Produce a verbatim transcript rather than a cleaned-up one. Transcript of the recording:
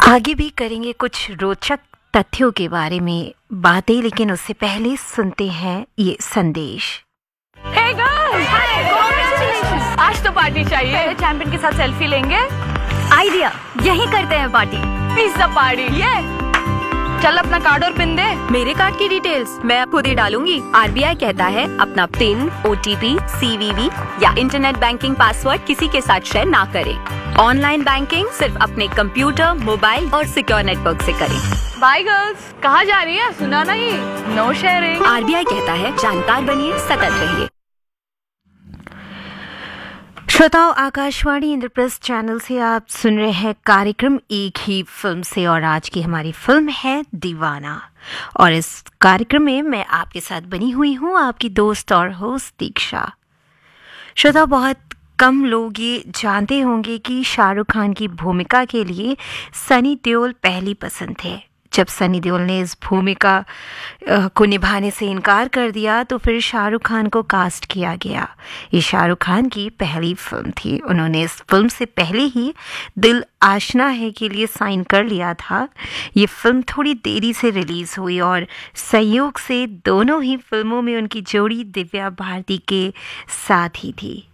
आगे भी करेंगे कुछ रोचक तथ्यों के बारे में बातें, लेकिन उससे पहले सुनते हैं ये संदेश। Hey girls! Hi! Congratulations! आज तो पार्टी चाहिए। पहले चैंपियन के साथ सेल्फी लेंगे। आइडिया, यही करते हैं पार्टी। Pizza party. ये चल अपना कार्ड और पिन दे। मेरे कार्ड की डिटेल्स मैं खुद ही डालूंगी। आरबीआई कहता है अपना पिन, ओटीपी, सीवीवी या इंटरनेट बैंकिंग पासवर्ड किसी के साथ शेयर ना करें। ऑनलाइन बैंकिंग सिर्फ अपने कंप्यूटर, मोबाइल और सिक्योर नेटवर्क से करें। Bye girls. कहाँ जा रही है? सुना नहीं? No sharing. आरबीआई कहता है जानकार बनिए, सतर्क रहिए। श्रोताओं, आकाशवाणी इंद्रप्रस्थ चैनल से आप सुन रहे हैं कार्यक्रम एक ही फिल्म से, और आज की हमारी फिल्म है दीवाना। और इस कार्यक्रम में मैं आपके साथ बनी हुई हूँ आपकी दोस्त और होस्ट दीक्षा। श्रोताओं, बहुत कम लोग ये जानते होंगे कि शाहरुख खान की भूमिका के लिए सनी देओल पहली पसंद थे। जब सनी देओल ने इस भूमिका को निभाने से इनकार कर दिया तो फिर शाहरुख खान को कास्ट किया गया। ये शाहरुख खान की पहली फिल्म थी। उन्होंने इस फिल्म से पहले ही दिल आशना है के लिए साइन कर लिया था। ये फिल्म थोड़ी देरी से रिलीज़ हुई और संयोग से दोनों ही फिल्मों में उनकी जोड़ी दिव्या भारती के साथ ही थी।